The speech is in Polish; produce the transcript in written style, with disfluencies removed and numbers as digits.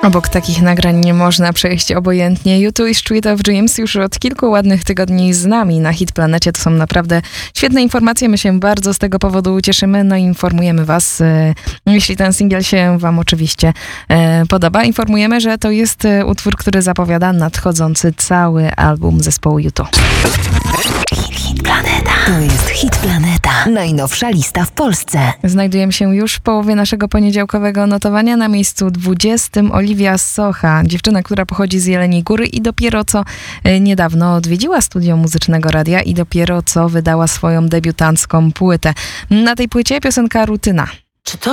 Obok takich nagrań nie można przejść obojętnie. U2 i Street of Dreams już od kilku ładnych tygodni z nami na Hit Planecie. To są naprawdę świetne informacje. My się bardzo z tego powodu cieszymy. No i informujemy was, jeśli ten singiel się wam oczywiście podoba. Informujemy, że to jest utwór, który zapowiada nadchodzący cały album zespołu U2. Hit Planeta. To jest Hit Planeta. Najnowsza lista w Polsce. Znajdujemy się już w połowie naszego poniedziałkowego notowania. Na miejscu 20 Olivia Socha, dziewczyna, która pochodzi z Jeleniej Góry i dopiero co niedawno odwiedziła studio muzycznego radia i dopiero co wydała swoją debiutancką płytę. Na tej płycie piosenka Rutyna. Czy to